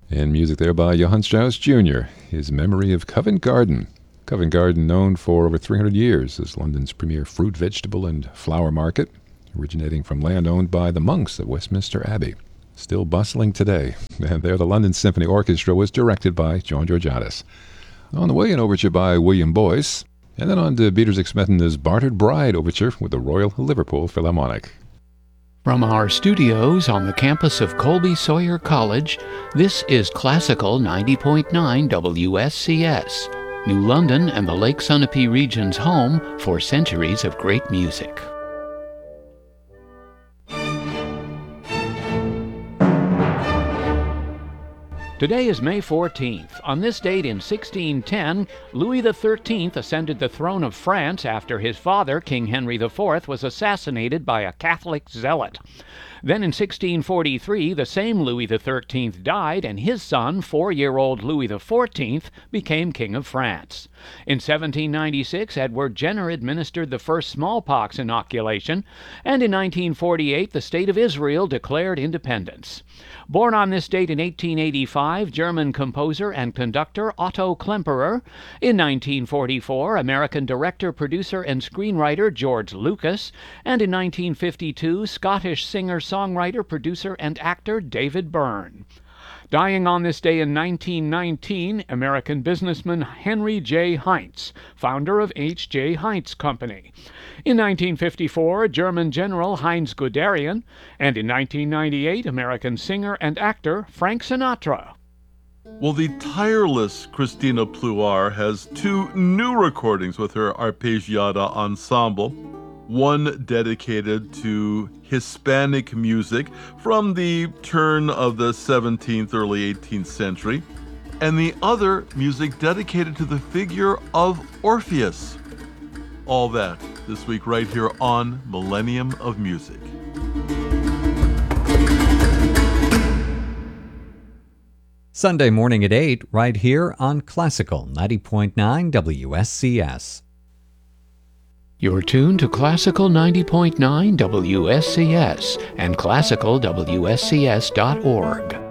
And music there by Johann Strauss Jr., his memory of Covent Garden. Covent Garden, known for over 300 years as London's premier fruit, vegetable, and flower market, originating from land owned by the monks of Westminster Abbey. Still bustling today. And there, the London Symphony Orchestra was directed by John Georgiadis. On the way, an overture by William Boyce. And then on to Beatrice Exmetina's Bartered Bride Overture with the Royal Liverpool Philharmonic. From our studios on the campus of Colby Sawyer College, this is Classical 90.9 WSCS, New London and the Lake Sunapee region's home for centuries of great music. Today is May 14th. On this date in 1610, Louis XIII ascended the throne of France after his father, King Henry IV, was assassinated by a Catholic zealot. Then in 1643, the same Louis XIII died, and his son, 4-year-old Louis XIV, became King of France. In 1796, Edward Jenner administered the first smallpox inoculation, and in 1948, the State of Israel declared independence. Born on this date in 1885, German composer and conductor Otto Klemperer. In 1944, American director, producer, and screenwriter George Lucas. And in 1952, Scottish singer-songwriter, producer, and actor David Byrne. Dying on this day in 1919, American businessman Henry J. Heinz, founder of H.J. Heinz Company. In 1954, German General Heinz Guderian. And in 1998, American singer and actor Frank Sinatra. Well, the tireless Christina Pluar has 2 new recordings with her Arpeggiata Ensemble. One dedicated to Hispanic music from the turn of the 17th, early 18th century, and the other music dedicated to the figure of Orpheus. All that this week right here on Millennium of Music. Sunday morning at 8, right here on Classical 90.9 WSCS. You're tuned to Classical 90.9 WSCS and classicalwscs.org.